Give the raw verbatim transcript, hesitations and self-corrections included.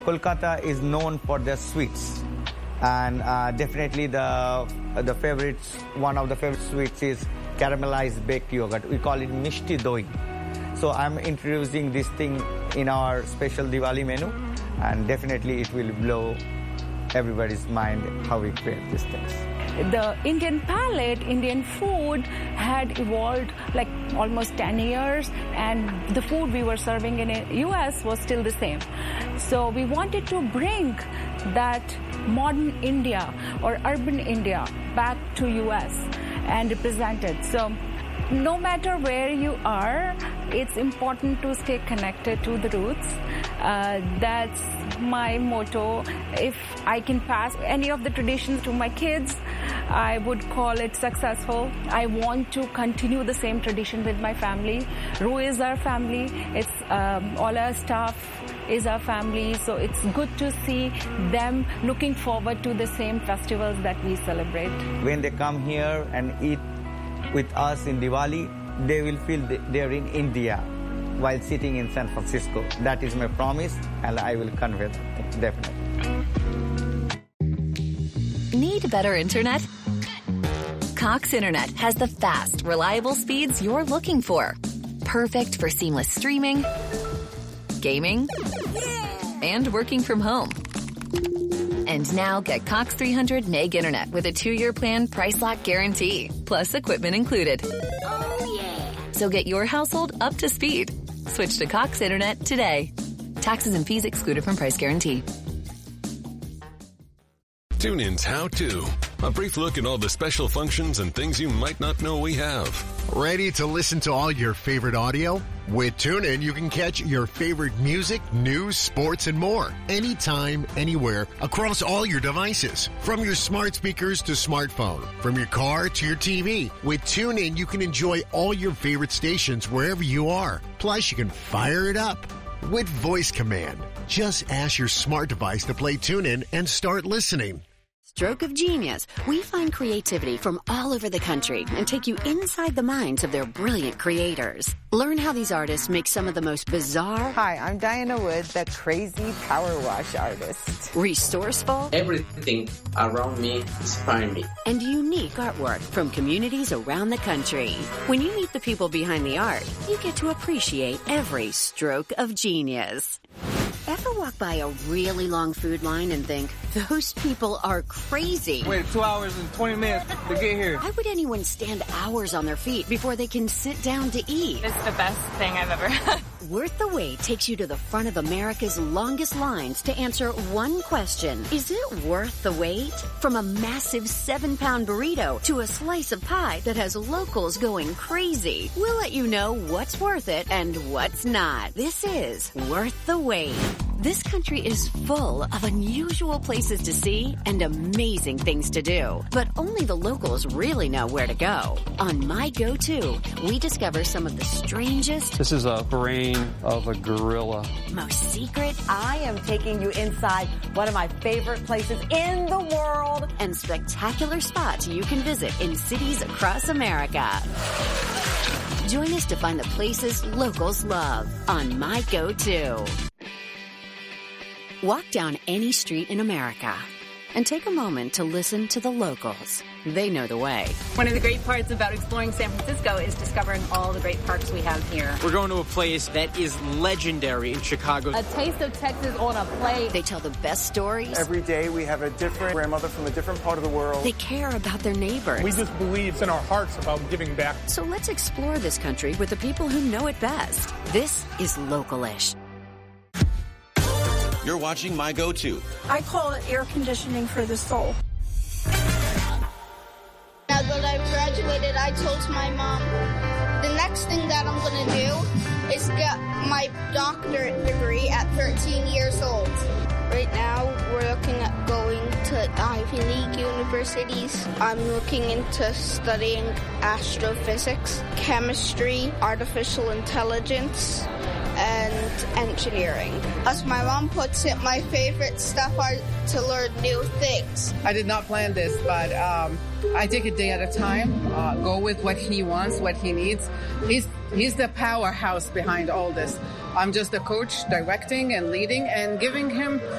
Kolkata is known for their sweets, and uh, definitely the the favorites. One of the favorite sweets is caramelized baked yogurt. We call it Mishti Doi. So I'm introducing this thing in our special Diwali menu, and definitely it will blow everybody's mind how we create these things. The Indian palate, Indian food had evolved like almost ten years, and the food we were serving in the U S was still the same. So we wanted to bring that modern India or urban India back to U S and represent it. So no matter where you are, it's important to stay connected to the roots. Uh, that's my motto. If I can pass any of the traditions to my kids, I would call it successful. I want to continue the same tradition with my family. Ru is our family. It's um, all our staff is our family. So it's good to see them looking forward to the same festivals that we celebrate. When they come here and eat with us in Diwali, they will feel they're in India while sitting in San Francisco. That is my promise, and I will convey that, definitely. Need better internet? Cox Internet has the fast, reliable speeds you're looking for. Perfect for seamless streaming, gaming, and working from home. And now get Cox three hundred meg internet with a two-year plan price lock guarantee, plus equipment included. Oh, yeah. So get your household up to speed. Switch to Cox Internet today. Taxes and fees excluded from price guarantee. TuneIn's How To. A brief look at all the special functions and things you might not know we have. Ready to listen to all your favorite audio? With TuneIn, you can catch your favorite music, news, sports, and more. Anytime, anywhere, across all your devices. From your smart speakers to smartphone. From your car to your T V. With TuneIn, you can enjoy all your favorite stations wherever you are. Plus, you can fire it up with voice command. Just ask your smart device to play TuneIn and start listening. Stroke of Genius. We find creativity from all over the country and take you inside the minds of their brilliant creators. Learn how these artists make some of the most bizarre... Hi, I'm Diana Wood, the crazy power wash artist. Resourceful... Everything around me inspires me. And unique artwork from communities around the country. When you meet the people behind the art, you get to appreciate every stroke of genius. Ever walk by a really long food line and think, those people are crazy? Wait two hours and twenty minutes to get here. Why would anyone stand hours on their feet before they can sit down to eat? It's the best thing I've ever had. Worth the Wait takes you to the front of America's longest lines to answer one question. Is it worth the wait? From a massive seven-pound burrito to a slice of pie that has locals going crazy, we'll let you know what's worth it and what's not. This is Worth the Wait. This country is full of unusual places to see and amazing things to do, but only the locals really know where to go. On My Go-To, we discover some of the strangest... This is a brain of a gorilla. ...most secret... I am taking you inside one of my favorite places in the world... ...and spectacular spots you can visit in cities across America. Join us to find the places locals love on My Go-To. Walk down any street in America and take a moment to listen to the locals. They know the way. One of the great parts about exploring San Francisco is discovering all the great parks we have here. We're going to a place that is legendary in Chicago. A taste of Texas on a plate. They tell the best stories. Every day we have a different grandmother from a different part of the world. They care about their neighbors. We just believe in our hearts about giving back. So let's explore this country with the people who know it best. This is Local-ish. You're watching My Go-To. I call it air conditioning for the soul. Now that I've graduated, I told my mom, the next thing that I'm going to do is get my doctorate degree at thirteen years old. Right now, we're looking at going to Ivy League universities. I'm looking into studying astrophysics, chemistry, artificial intelligence, and engineering. As my mom puts it, my favorite stuff are to learn new things. I did not plan this, but um, I take a day at a time, uh, go with what he wants, what he needs. He's, he's the powerhouse behind all this. I'm just the coach directing and leading and giving him